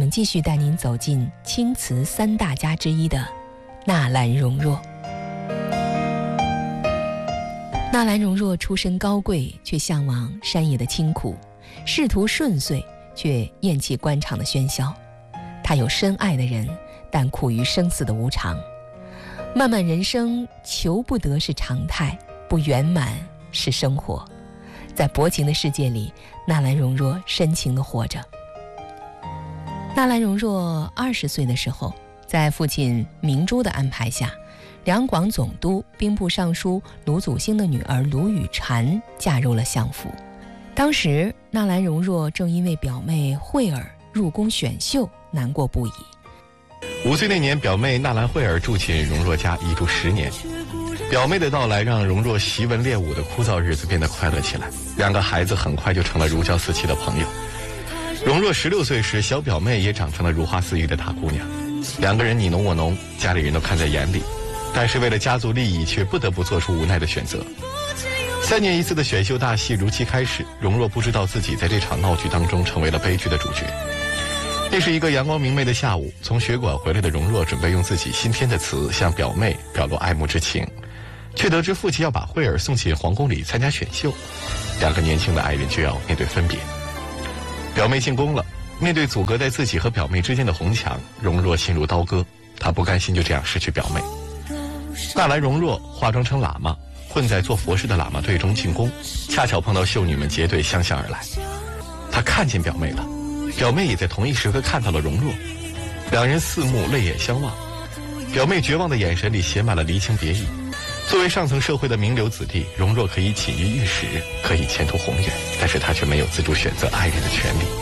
继续带您走进青瓷三大家之一的纳兰容若。纳兰容若出身高贵，却向往山野的清苦，仕途顺遂，却厌弃官场的喧嚣。她有深爱的人，但苦于生死的无常。漫漫人生，求不得是常态，不圆满是生活。在薄情的世界里，纳兰容若深情地活着。纳兰容若20岁的时候，在父亲明珠的安排下，两广总督兵部尚书卢祖兴的女儿卢雨婵嫁入了相府。当时纳兰容若正因为表妹慧儿入宫选秀难过不已。 5岁那年，表妹纳兰慧儿住进容若家，一住10年。表妹的到来让容若习文练武的枯燥日子变得快乐起来，两个孩子很快就成了如胶似漆的朋友。容若16岁时，小表妹也长成了如花似玉的大姑娘，两个人你侬我侬，家里人都看在眼里，但是为了家族利益，却不得不做出无奈的选择。3年一次的选秀大戏如期开始，容若不知道自己在这场闹剧当中成为了悲剧的主角。那是一个阳光明媚的下午，从学馆回来的容若准备用自己新添的词向表妹表露爱慕之情，却得知父亲要把慧儿送进皇宫里参加选秀，两个年轻的爱人就要面对分别。表妹进宫了，面对阻隔在自己和表妹之间的红墙，容若心如刀割，她不甘心就这样失去表妹。纳兰容若化妆成喇嘛，混在做佛事的喇嘛队中进宫，恰巧碰到秀女们结队相向而来。她看见表妹了，表妹也在同一时刻看到了容若，两人四目泪眼相望。表妹绝望的眼神里写满了离情别意。作为上层社会的名流子弟，容若可以锦衣玉食，可以前途宏远，但是她却没有自主选择爱人的权利。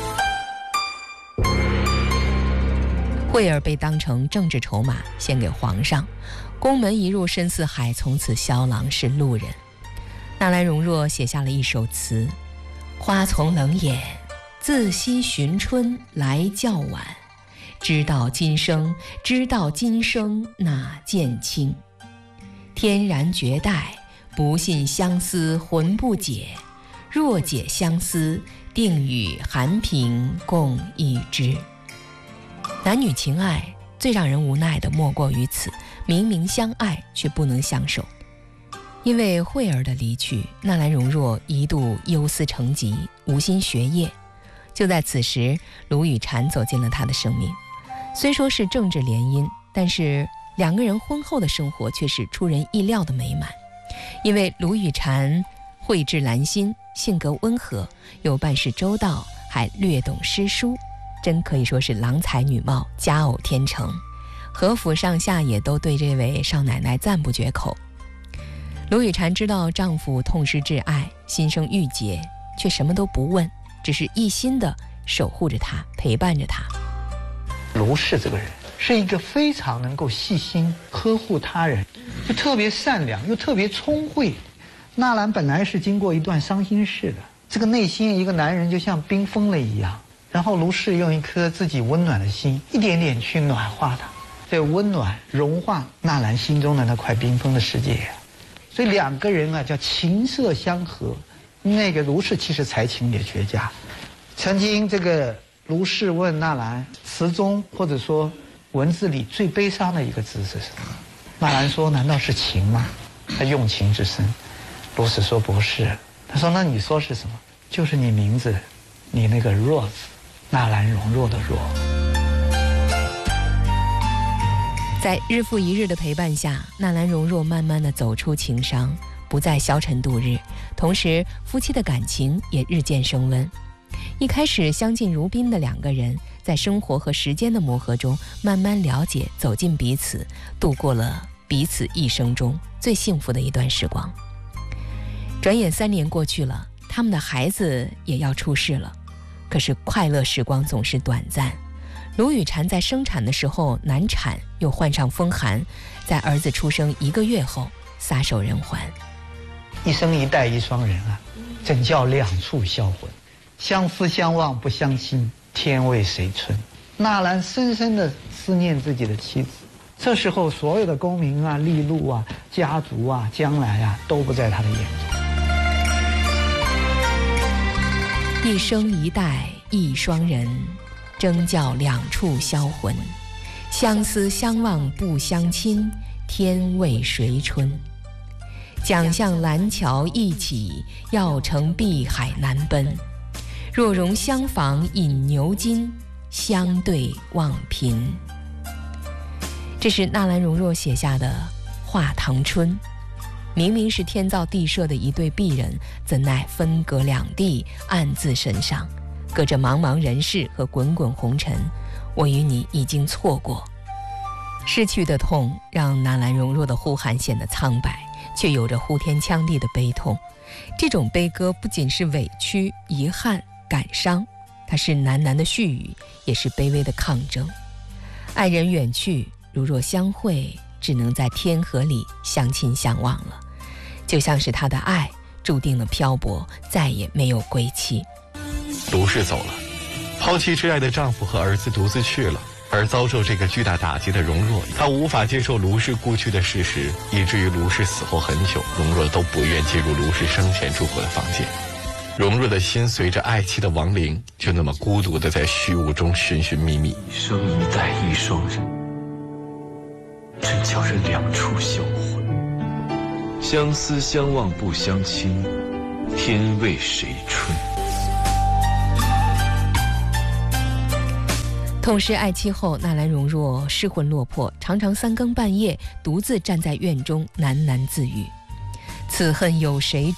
慧儿被当成政治筹码献给皇上，宫门一入深似海，从此萧郎是路人。纳兰容若写下了一首词：花丛冷眼，自惜寻春来较晚，知道今生哪见清。天然绝代，不信相思魂不解，若解相思，定与寒萍共一枝。男女情爱最让人无奈的莫过于此，明明相爱却不能相守。因为慧儿的离去，纳兰容若一度忧思成疾，无心学业。就在此时，卢雨婵走进了他的生命。虽说是政治联姻，但是两个人婚后的生活却是出人意料的美满。因为卢雨婵蕙质兰心，性格温和，又办事周到，还略懂诗书，真可以说是郎才女貌，佳偶天成。和府上下也都对这位少奶奶赞不绝口。卢雨婵知道丈夫痛失挚爱，心生郁结，却什么都不问，只是一心地守护着她，陪伴着她。 卢氏这个人是一个非常能够细心呵护他人，就特别善良又特别聪慧。纳兰本来是经过一段伤心事的，这个内心一个男人就像冰封了一样，然后卢氏用一颗自己温暖的心，一点点去暖化他，这温暖融化纳兰心中的那块冰封的世界。所以两个人啊叫情色相合。那个卢氏其实才情也绝佳，曾经这个卢氏问纳兰，词中或者说文字里最悲伤的一个字是什么？纳兰说：难道是情吗？他用情之深。卢氏说不是。他说那你说是什么？就是你名字，你那个若字，纳兰容若的若。 在日复一日的陪伴下，纳兰容若慢慢地走出情伤，不再消沉度日，同时夫妻的感情也日渐升温。一开始相敬如宾的两个人，在生活和时间的磨合中慢慢了解，走进彼此，度过了彼此一生中最幸福的一段时光。转眼3年过去了，他们的孩子也要出世了，可是快乐时光总是短暂。卢雨婵在生产的时候难产，又患上风寒，在儿子出生1个月后撒手人寰。 一生一代一双人啊，怎叫两处销魂？相思相望不相亲，天为谁春？纳兰深深地思念自己的妻子，这时候所有的功名啊、利禄啊、家族啊、将来啊，都不在他的眼中。 一生一代一双人， 争教两处销魂。相思相望不相亲，天为谁春？桨向蓝桥一起，要乘碧海难奔。若容相逢饮牛津，相对望贫。这是纳兰容若写下的《画堂春》。明明是天造地设的一对璧人，怎奈分隔两地，暗自神伤。隔着茫茫人世和滚滚红尘，我与你已经错过。失去的痛让纳兰容若的呼喊显得苍白，却有着呼天抢地的悲痛。这种悲歌不仅是委屈、遗憾、感伤，它是喃喃的絮语，也是卑微的抗争。爱人远去，如若相会，只能在天河里相亲相望了。就像是他的爱注定了漂泊，再也没有归期。 卢氏走了，抛弃挚爱的丈夫和儿子独自去了，而遭受这个巨大打击的容若，她无法接受卢氏故去的事实，以至于卢氏死后很久，容若都不愿进入卢氏生前住过的房间。容若的心随着爱妻的亡灵，就那么孤独地在虚无中寻寻觅觅。 一生一代一双人，真叫人两处销魂。相思相望不相亲，天为谁春？ 痛失爱妻后，纳兰容若失魂落魄，常常三更半夜独自站在院中喃喃自语：此恨有谁